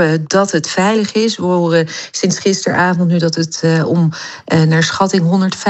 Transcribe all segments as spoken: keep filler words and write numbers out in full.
hopen dat het veilig is. We horen sinds gisteravond nu dat het uh, om uh, naar schatting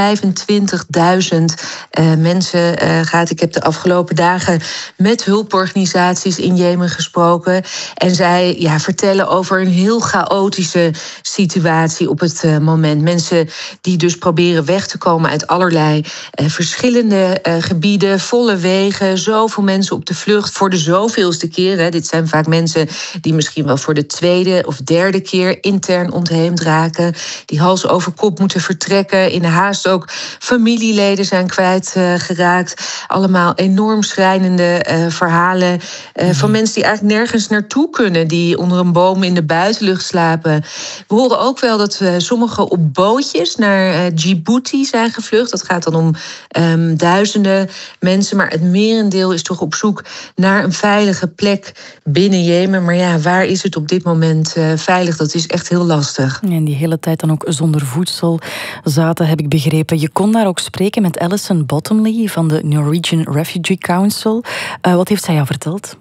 honderdvijfentwintigduizend uh, mensen uh, gaat. Ik heb de afgelopen dagen met hulporganisaties in Jemen gesproken. En zij ja, vertellen over een heel chaotische situatie op het uh, moment. Mensen die dus proberen weg te komen uit allerlei uh, verschillende uh, gebieden, volle wegen, zoveel mensen op de vlucht voor de zoveelste keer. Hè. Dit zijn vaak mensen die misschien wel voor de tweede of derde keer intern ontheemd raken, die hals over kop moeten vertrekken, in de haast ook familieleden zijn kwijtgeraakt. Uh, Allemaal enorm schrijnende uh, verhalen uh, mm. van mensen die eigenlijk nergens naartoe kunnen, die onder een boom in de buitenlucht slapen. We horen ook wel dat uh, sommigen op bootjes naar uh, Djibouti zijn gevlucht. Dat gaat dan om um, duizenden mensen, maar het merendeel is toch op zoek naar een veilige plek binnen Jemen. Maar ja, waar is het op dit moment uh, veilig? Dat is echt heel lastig. En die hele tijd dan ook zonder voedsel zaten, heb ik begrepen. Je kon daar ook spreken met Alison Bottomley van de Norwegian Refugee Council. Uh, wat heeft zij jou verteld?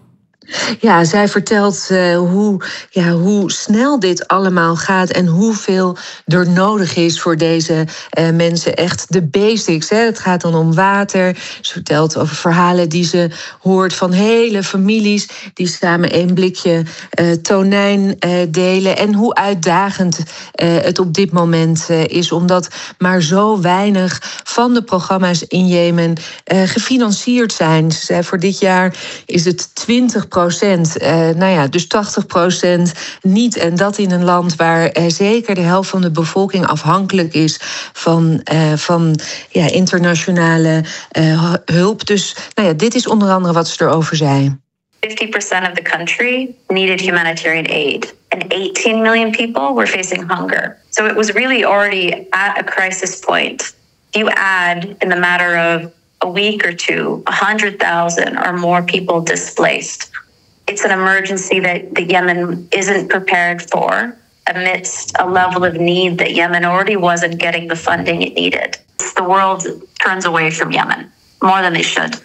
Ja, zij vertelt uh, hoe, ja, hoe snel dit allemaal gaat en hoeveel er nodig is voor deze uh, mensen. Echt de basics. Hè. Het gaat dan om water. Ze vertelt over verhalen die ze hoort van hele families die samen één blikje uh, tonijn uh, delen. En hoe uitdagend uh, het op dit moment uh, is, omdat maar zo weinig van de programma's in Jemen uh, gefinancierd zijn. Ze zei, voor dit jaar is het twintig procent. Procent, uh, nou ja, dus tachtig procent niet. En dat in een land waar uh, zeker de helft van de bevolking afhankelijk is van, uh, van ja, internationale uh, hulp. Dus nou ja, dit is onder andere wat ze erover zei. fifty percent of the country needed humanitarian aid, and eighteen million people were facing hunger. So it was really already at a crisis point. You add, in the matter of a week or two, one hundred thousand or more people displaced. It's an emergency that, that Yemen isn't prepared for amidst a level of need that Yemen already wasn't getting the funding it needed. The world turns away from Yemen, more than they should.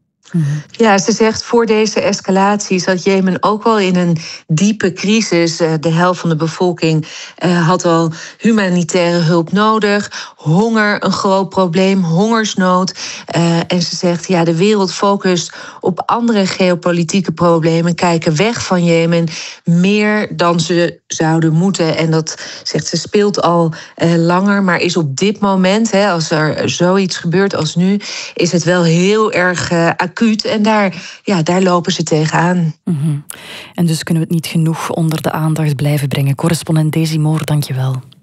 Ja, ze zegt voor deze escalatie zat Jemen ook wel in een diepe crisis. De helft van de bevolking had al humanitaire hulp nodig. Honger, een groot probleem, hongersnood. En ze zegt, ja, de wereld focust op andere geopolitieke problemen, kijken weg van Jemen meer dan ze zouden moeten. En dat, zegt ze, speelt al langer, maar is op dit moment, hè, als er zoiets gebeurt als nu, is het wel heel erg uh, acuut. En daar, ja, daar lopen ze tegenaan. Mm-hmm. En dus kunnen we het niet genoeg onder de aandacht blijven brengen. Correspondent Daisy Moore, dank je wel.